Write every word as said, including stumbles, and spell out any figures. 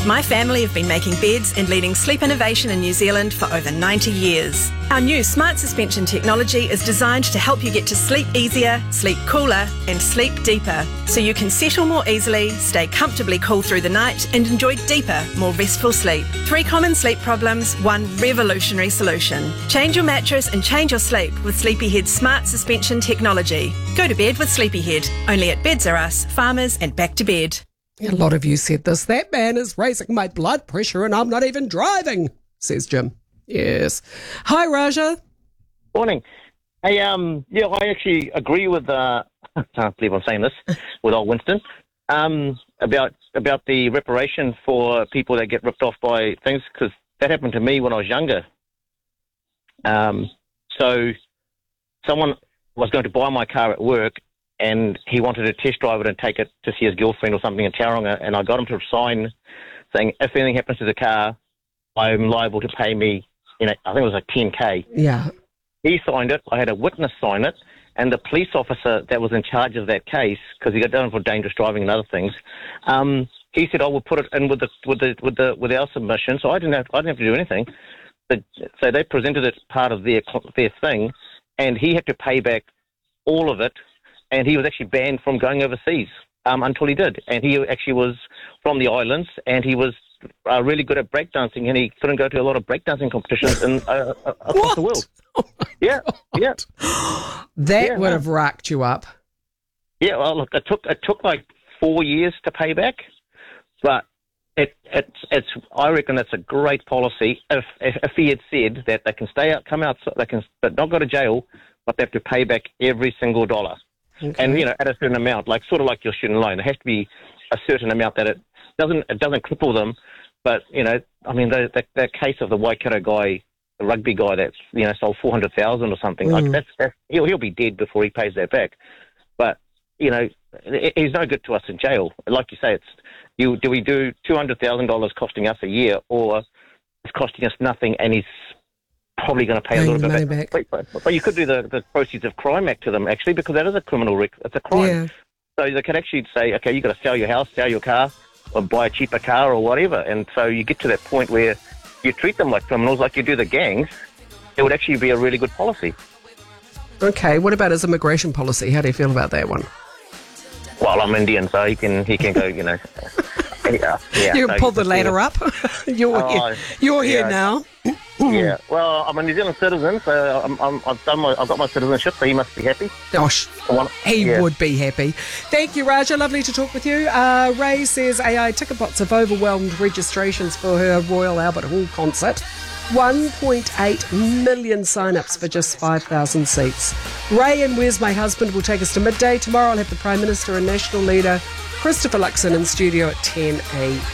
My family have been making beds and leading sleep innovation in New Zealand for over ninety years. Our new smart suspension technology is designed to help you get to sleep easier, sleep cooler, and sleep deeper, so you can settle more easily, stay comfortably cool through the night, and enjoy deeper, more restful sleep. Three common sleep problems, one revolutionary solution. Change your mattress and change your sleep with Sleepyhead's smart suspension technology. Go to bed with Sleepyhead, only at Beds R Us, Farmers, and Back to Bed. A lot of you said this. That man is raising my blood pressure and I'm not even driving, says Jim. Yes. Hi, Raja. Morning. Hey, um, yeah, I actually agree with, uh, I can't believe I'm saying this, with old Winston, um, about about the reparation for people that get ripped off by things, because that happened to me when I was younger. Um, so someone was going to buy my car at work, and he wanted to test drive it and take it to see his girlfriend or something in Tauranga, and I got him to sign saying, if anything happens to the car, I'm liable to pay me, you know, I think it was like ten K. Yeah. He signed it, I had a witness sign it, and the police officer that was in charge of that case, because he got done for dangerous driving and other things, um, he said, I will put it in with the with the with the with our submission, so I didn't have I didn't have to do anything. But, so they presented it part of their their thing, and he had to pay back all of it. And he was actually banned from going overseas um, until he did. And he actually was from the islands, and he was uh, really good at breakdancing, and he couldn't go to a lot of breakdancing competitions in, uh, uh, across What? the world. Oh yeah, yeah. That Yeah, would no. have racked you up. Yeah, well, look, it took it took like four years to pay back, but it it's it's I reckon it's a great policy if if, if he had said that they can stay out, come out, they can, but not go to jail, but they have to pay back every single dollar. Okay. And, you know, at a certain amount, like sort of like your student loan, it has to be a certain amount that it doesn't it doesn't cripple them. But, you know, I mean, the, the, the case of the Waikato guy, the rugby guy that's, you know, sold four hundred thousand dollars or something, Mm. like that's, that's he'll, he'll be dead before he pays that back. But, you know, he's no good to us in jail. Like you say, it's you. Do we do two hundred thousand dollars costing us a year, or it's costing us nothing and he's probably going to pay Paying a little the bit money back. But, but you could do the, the proceeds of crime act to them, actually, because that is a criminal rec- it's a crime. Yeah. So they could actually say, okay, you've got to sell your house, sell your car, or buy a cheaper car or whatever. And so you get to that point where you treat them like criminals, like you do the gangs. It would actually be a really good policy. Okay, what about his immigration policy? How do you feel about that one? Well, I'm Indian, so he can he can go, you know. yeah, yeah, You so pull the yeah. ladder up. You're Oh, here, you're here yeah. now. Yeah, well, I'm a New Zealand citizen, so I'm, I'm, I've done my, I've got my citizenship, so he must be happy. Gosh, I want- he yeah. would be happy. Thank you, Raja. Lovely to talk with you. Uh, Ray says A I ticket bots have overwhelmed registrations for her Royal Albert Hall concert. one point eight million sign-ups for just five thousand seats. Ray and Where's My Husband will take us to midday. Tomorrow I'll have the Prime Minister and National Leader Christopher Luxon in studio at ten a.m.